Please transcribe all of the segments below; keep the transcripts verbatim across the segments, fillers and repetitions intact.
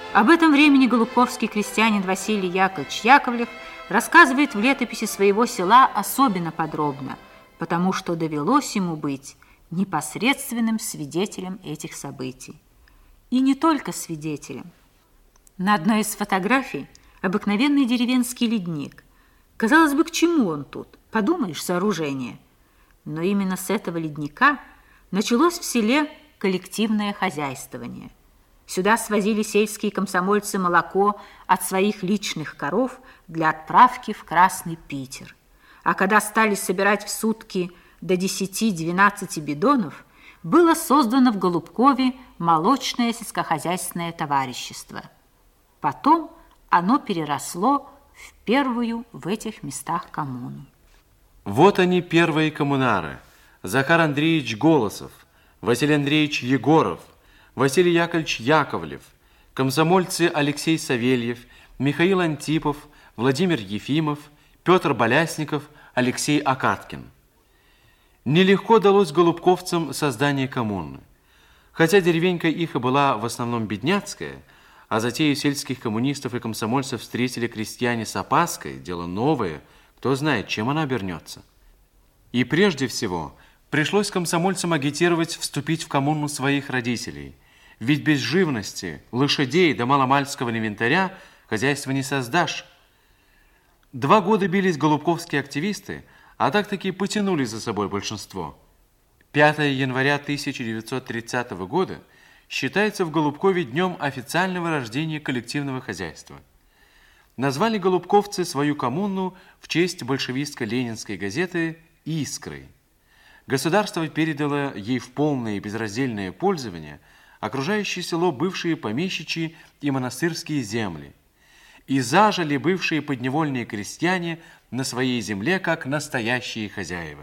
Об этом времени голубковский крестьянин Василий Яковлевич Яковлев рассказывает в летописи своего села особенно подробно, потому что довелось ему быть непосредственным свидетелем этих событий. И не только свидетелем. На одной из фотографий обыкновенный деревенский ледник. Казалось бы, к чему он тут? Подумаешь, сооружение. Но именно с этого ледника началось в селе коллективное хозяйствование. Сюда свозили сельские комсомольцы молоко от своих личных коров для отправки в Красный Питер. А когда стали собирать в сутки до десяти-двенадцати бидонов, было создано в Голубкове молочное сельскохозяйственное товарищество. Потом оно переросло в первую в этих местах коммуну. Вот они, первые коммунары. Захар Андреевич Голосов, Василий Андреевич Егоров, Василий Яковлевич Яковлев, комсомольцы Алексей Савельев, Михаил Антипов, Владимир Ефимов, Петр Болясников, Алексей Акаткин. Нелегко далось голубковцам создание коммуны. Хотя деревенька их и была в основном бедняцкая, а затею сельских коммунистов и комсомольцев встретили крестьяне с опаской, дело новое, кто знает, чем она обернется. И прежде всего пришлось комсомольцам агитировать вступить в коммуну своих родителей, ведь без живности, лошадей да маломальского инвентаря хозяйство не создашь. Два года бились голубковские активисты, а так-таки потянули за собой большинство. пятого января тысяча девятьсот тридцатого года считается в Голубкове днем официального рождения коллективного хозяйства. Назвали голубковцы свою коммуну в честь большевистско-ленинской газеты «Искры». Государство передало ей в полное и безраздельное пользование окружающее село бывшие помещичьи и монастырские земли, и зажили бывшие подневольные крестьяне на своей земле как настоящие хозяева.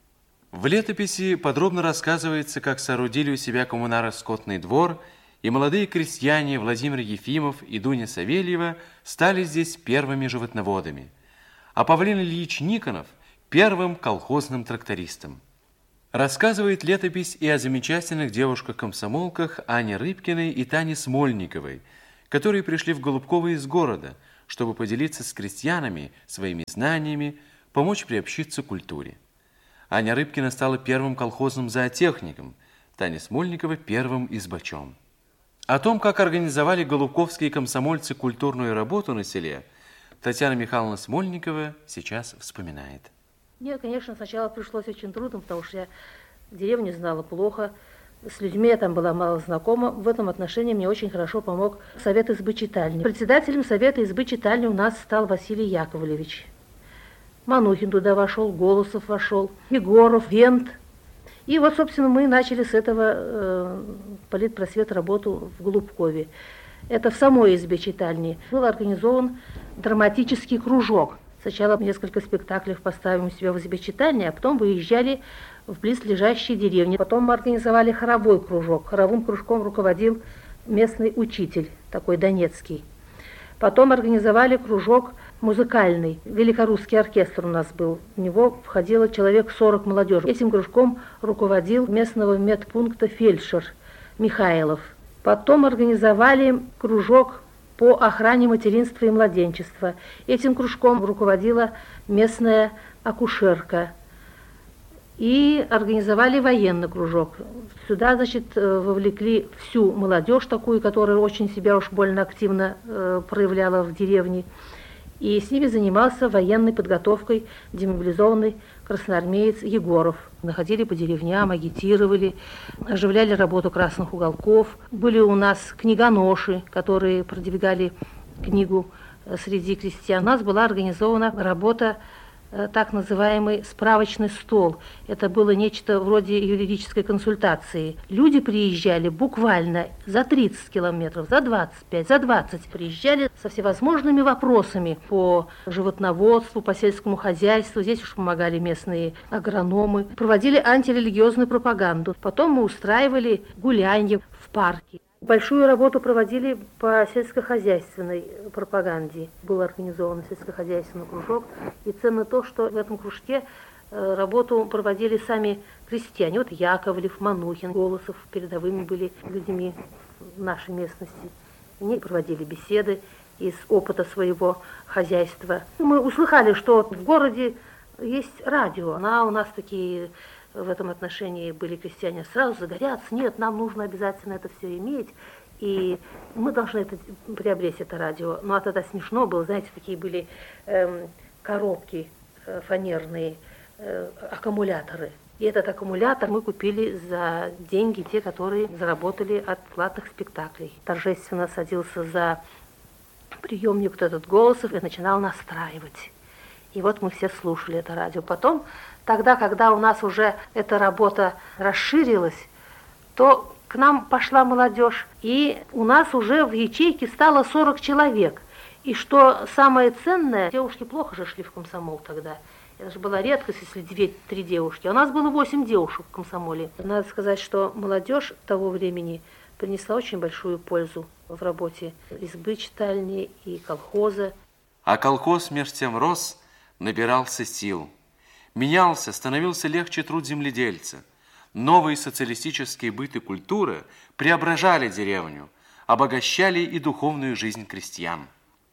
В летописи подробно рассказывается, как соорудили у себя коммунары скотный двор, и молодые крестьяне Владимир Ефимов и Дуня Савельева стали здесь первыми животноводами, а Павлин Ильич Никонов – первым колхозным трактористом. Рассказывает летопись и о замечательных девушках-комсомолках Ане Рыбкиной и Тане Смольниковой, которые пришли в Голубково из города, чтобы поделиться с крестьянами своими знаниями, помочь приобщиться к культуре. Аня Рыбкина стала первым колхозным зоотехником, Таня Смольникова – первым избачом. О том, как организовали голубковские комсомольцы культурную работу на селе, Татьяна Михайловна Смольникова сейчас вспоминает. Мне, конечно, сначала пришлось очень трудно, потому что я деревню знала плохо, с людьми я там была мало знакома. В этом отношении мне очень хорошо помог совет избы читальни. Председателем совета избы читальни у нас стал Василий Яковлевич. Манухин туда вошел, Голосов вошел, Егоров, Вент. И вот, собственно, мы начали с этого э, политпросвет работу в Голубкове. Это в самой избе читальни был организован драматический кружок. Сначала несколько спектаклей поставим у себя в избе читальни, а потом выезжали в близлежащие деревни. Потом мы организовали хоровой кружок. Хоровым кружком руководил местный учитель, такой донецкий. Потом организовали кружок музыкальный. Великорусский оркестр у нас был. В него входило человек сорок молодежи. Этим кружком руководил местного медпункта фельдшер Михайлов. Потом организовали кружок по охране материнства и младенчества. Этим кружком руководила местная акушерка. И организовали военный кружок. Сюда, значит, вовлекли всю молодежь такую, которая очень себя уж больно активно э, проявляла в деревне. И с ними занимался военной подготовкой демобилизованный красноармеец Егоров. Находили по деревням, агитировали, оживляли работу красных уголков. Были у нас книгоноши, которые продвигали книгу среди крестьян. У нас была организована работа, так называемый справочный стол. Это было нечто вроде юридической консультации. Люди приезжали буквально за тридцать километров, за двадцать пять, за двадцать. Приезжали со всевозможными вопросами по животноводству, по сельскому хозяйству. Здесь уж помогали местные агрономы. Проводили антирелигиозную пропаганду. Потом мы устраивали гулянья в парке. Большую работу проводили по сельскохозяйственной пропаганде. Был организован сельскохозяйственный кружок. И ценно то, что в этом кружке работу проводили сами крестьяне. Вот Яковлев, Манухин, Голосов передовыми были людьми в нашей местности. Они проводили беседы из опыта своего хозяйства. Мы услыхали, что в городе есть радио. Она у нас такие в этом отношении были крестьяне сразу загорятся. Нет, нам нужно обязательно это все иметь. И мы должны это, приобрести это радио. Ну, а тогда смешно было, знаете, такие были эм, коробки э, фанерные, э, аккумуляторы. И этот аккумулятор мы купили за деньги, те, которые заработали от платных спектаклей. Торжественно садился за приемник вот этот Голосов и начинал настраивать. И вот мы все слушали это радио. Потом, тогда, когда у нас уже эта работа расширилась, то к нам пошла молодежь, и у нас уже в ячейке стало сорок человек. И что самое ценное, девушки плохо же шли в комсомол тогда. Это же была редкость, если две-три девушки. А у нас было восемь девушек в комсомоле. Надо сказать, что молодежь того времени принесла очень большую пользу в работе избы читальни и колхоза. А колхоз меж тем рос, набирался сил. Менялся, становился легче труд земледельца. Новые социалистические быт и культура преображали деревню, обогащали и духовную жизнь крестьян.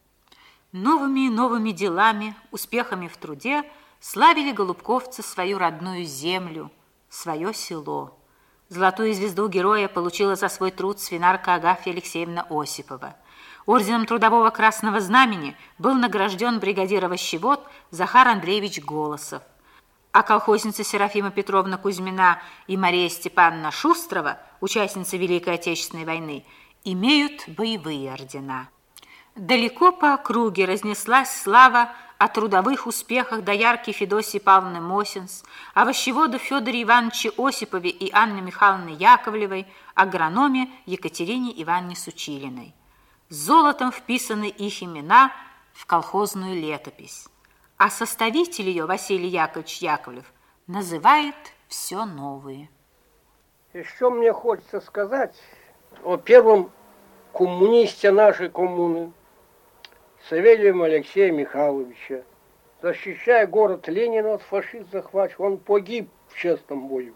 Новыми и новыми делами, успехами в труде славили голубковцы свою родную землю, свое село. Золотую звезду героя получила за свой труд свинарка Агафья Алексеевна Осипова. Орденом Трудового Красного Знамени был награжден бригадир овощевод Захар Андреевич Голосов. А колхозница Серафима Петровна Кузьмина и Мария Степановна Шустрова, участницы Великой Отечественной войны, имеют боевые ордена. Далеко по округе разнеслась слава о трудовых успехах доярки Федосии Павловны Мосинс, овощеводу Федоре Ивановиче Осипове и Анны Михайловны Яковлевой, агрономе Екатерине Ивановне Сучилиной. Золотом вписаны их имена в колхозную летопись. А составитель ее, Василий Яковлевич Яковлев, называет все новые. Еще мне хочется сказать о первом коммунисте нашей коммуны, Савельевым Алексея Михайловича. Защищая город Ленина от фашист-захватчиков, он погиб в честном бою.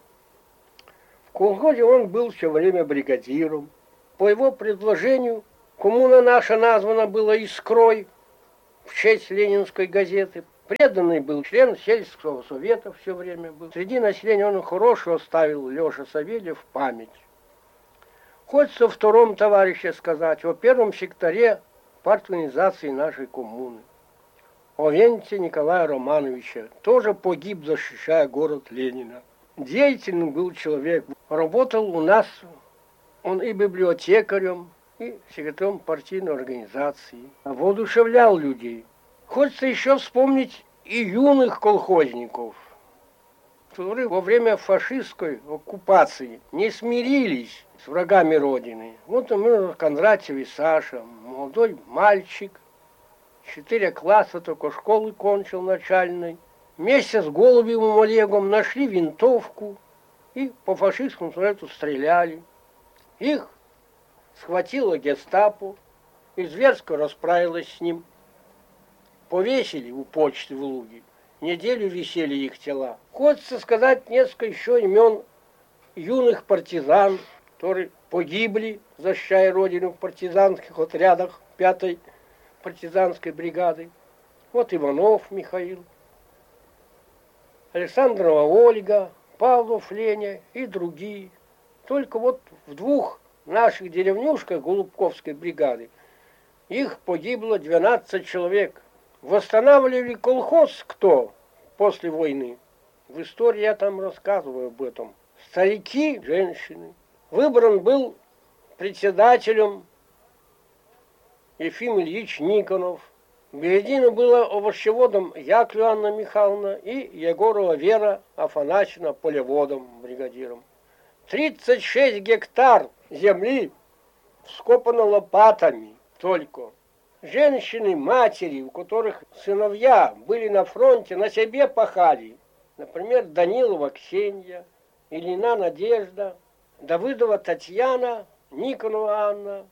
В колхозе он был все время бригадиром. По его предложению коммуна наша названа была «Искрой» в честь ленинской газеты. Преданный был член сельского совета все время был. Среди населения он хорошо оставил Леша Савельев в память. Хочется о втором товарище сказать, о первом секторе партизации нашей коммуны. О Венце Николая Романовича, тоже погиб, защищая город Ленина. Деятельный был человек, работал у нас, он и библиотекарем, и секретарем партийной организации, воодушевлял людей. Хочется еще вспомнить и юных колхозников, которые во время фашистской оккупации не смирились с врагами Родины. Вот, например, Кондратьев и Саша, молодой мальчик, четыре класса только школы кончил начальной. Вместе с Голубевым Олегом нашли винтовку и по фашистскому совету стреляли. Их схватила гестапо и зверско расправилась с ним. Повесили у почты в Луге. Неделю висели их тела. Хочется сказать несколько еще имен юных партизан, которые погибли, защищая Родину в партизанских отрядах пятой партизанской бригады. Вот Иванов Михаил, Александрова Ольга, Павлов Леня и другие. Только вот в двух наших деревнюшках Голубковской бригады их погибло двенадцать человек. Восстанавливали колхоз кто после войны? В истории я там рассказываю об этом. Старики, женщины. Выбран был председателем Ефим Ильич Никонов. Бередина была овощеводом Яковлева Анна Михайловна и Егорова Вера Афанасьевна полеводом, бригадиром. тридцать шесть гектар земли вскопано лопатами только. Женщины, матери, у которых сыновья были на фронте, на себе пахали. Например, Данилова Ксения, Ильина Надежда, Давыдова Татьяна, Никонова Анна.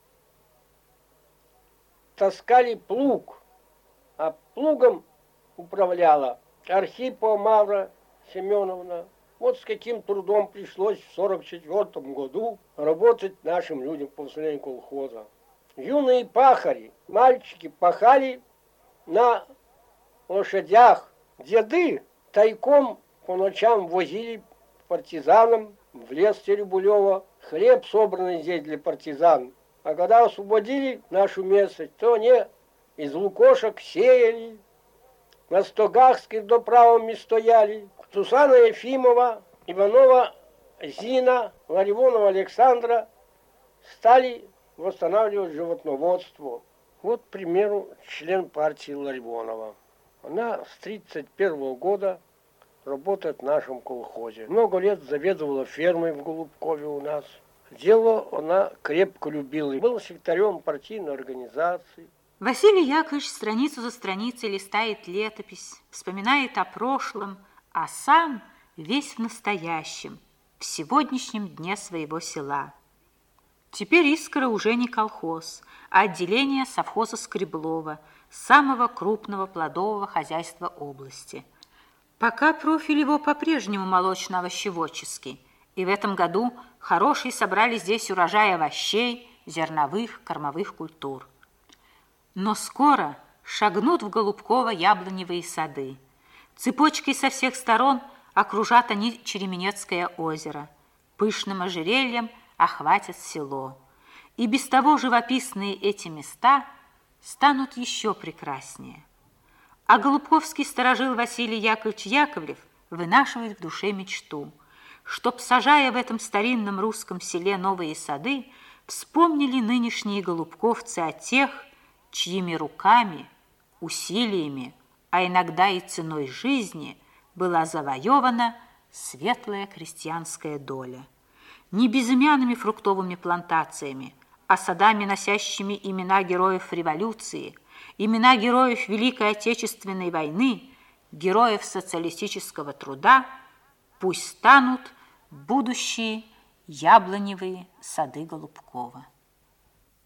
Таскали плуг, а плугом управляла Архипова Мавра Семеновна. Вот с каким трудом пришлось в сорок четвёртом году работать нашим людям по восстановлению колхоза. юные пахари, мальчики пахали на лошадях. Деды тайком по ночам возили партизанам в лес Теребулева хлеб, собранный здесь для партизан. А когда освободили нашу местность, то они из лукошек сеяли, на стогах с кирдоправами стояли. Сусана Ефимова, Иванова Зина, Ларивонова Александра стали восстанавливать животноводство. Вот, к примеру, член партии Ларивонова. Она с тридцать первого года работает в нашем колхозе. Много лет заведовала фермой в Голубкове у нас. Дело она крепко любила. Был секретарем партийной организации. Василий Яковлевич страницу за страницей листает летопись, вспоминает о прошлом, а сам весь в настоящем, в сегодняшнем дне своего села. Теперь Искра уже не колхоз, а отделение совхоза Скреблова, самого крупного плодового хозяйства области. Пока профиль его по-прежнему молочно-овощеводческий, и в этом году хорошие собрали здесь урожай овощей, зерновых, кормовых культур. Но скоро шагнут в Голубково яблоневые сады. Цепочкой со всех сторон окружат они Череменецкое озеро. Пышным ожерельем охватят село. И без того живописные эти места станут еще прекраснее. А голубковский сторожил Василий Яковлевич Яковлев вынашивает в душе мечту, чтоб, сажая в этом старинном русском селе новые сады, вспомнили нынешние голубковцы о тех, чьими руками, усилиями, а иногда и ценой жизни была завоевана светлая крестьянская доля. Не безымянными фруктовыми плантациями, а садами, носящими имена героев революции, имена героев Великой Отечественной войны, героев социалистического труда, пусть станут будущие яблоневые сады Голубкова.